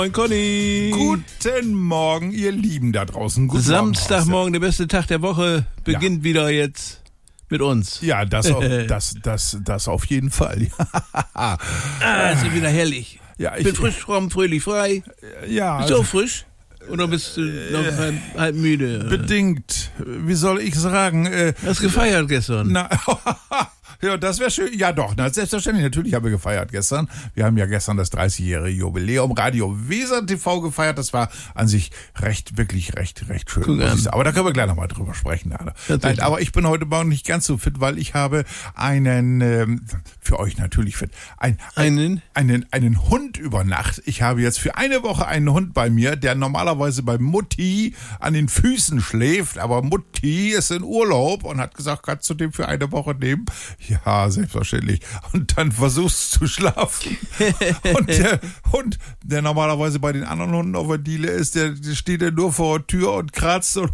Moin Conny. Guten Morgen, ihr Lieben da draußen. Guten Samstagmorgen, der beste Tag der Woche, beginnt wieder jetzt mit uns. Ja, das auf jeden Fall. Ist ja wieder herrlich. Ja, ich bin frisch, fromm, fröhlich, frei. Ja. Bist du auch frisch? Oder bist du noch halb müde? Bedingt. Wie soll ich sagen? Hast gefeiert gestern? Ja, das wäre schön. Ja doch, selbstverständlich. Natürlich haben wir gefeiert gestern. Wir haben ja gestern das 30-jährige Jubiläum Radio Weser TV gefeiert. Das war an sich wirklich recht schön. Aber da können wir gleich nochmal drüber sprechen. Nein, aber ich bin heute Morgen nicht ganz so fit, weil ich habe einen, für euch natürlich fit, einen Hund über Nacht. Ich habe jetzt für eine Woche einen Hund bei mir, der normalerweise bei Mutti an den Füßen schläft. Aber Mutti ist in Urlaub und hat gesagt, kannst du den für eine Woche nehmen? Ja, selbstverständlich. Und dann versuchst du zu schlafen. Und der Hund, der normalerweise bei den anderen Hunden auf der Diele ist, der steht ja nur vor der Tür und kratzt und...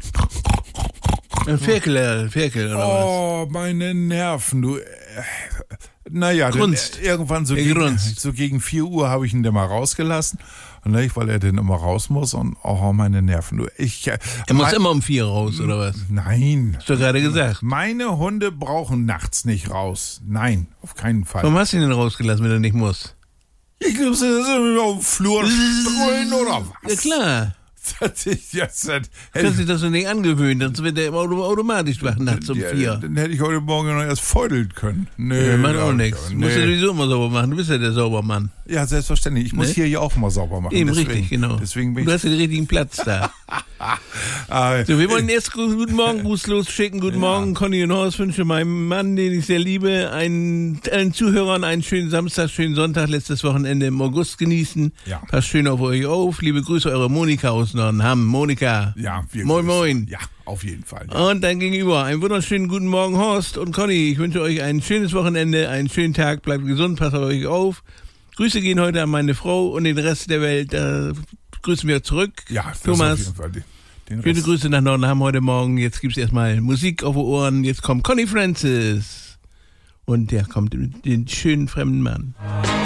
Ein Ferkel oder was? Oh, meine Nerven, du... Naja, irgendwann so gegen 4 Uhr habe ich ihn dann mal rausgelassen. Und weil er dann immer raus muss und auch meine Nerven. Er muss immer um 4 raus, oder was? Nein. Hast du gerade gesagt. Meine Hunde brauchen nachts nicht raus. Nein, auf keinen Fall. Warum hast du ihn denn rausgelassen, wenn er nicht muss? Ich glaube, sie sind auf dem Flur streuen oder was? Ja, klar. Kannst du das so nicht angewöhnen, sonst wird der immer automatisch wach nachts um 4. Dann hätte ich heute Morgen noch erst feudeln können. Nee, macht auch nichts. Du musst ja sowieso immer sauber machen, du bist ja der Saubermann. Ja, selbstverständlich. Ich muss hier ja auch mal sauber machen. Eben, richtig, genau. Du hast den richtigen Platz da. So, wir wollen erst guten Morgen, Gruß losschicken. Guten Morgen, Conny und Horst. Wünsche meinem Mann, den ich sehr liebe, allen Zuhörern einen schönen Samstag, schönen Sonntag, letztes Wochenende im August genießen. Ja. Passt schön auf euch auf. Liebe Grüße, eure Monika aus Nordham. Monika. Ja, moin. Ja, auf jeden Fall. Ja. Und dann gegenüber einen wunderschönen guten Morgen, Horst und Conny. Ich wünsche euch ein schönes Wochenende, einen schönen Tag. Bleibt gesund, passt auf euch auf. Grüße gehen heute an meine Frau und den Rest der Welt. Grüßen wir zurück. Ja, Thomas. Auf jeden Fall Schöne Grüße nach Nordham heute Morgen. Jetzt gibt's erstmal Musik auf die Ohren. Jetzt kommt Connie Francis. Und der kommt mit den schönen fremden Mann.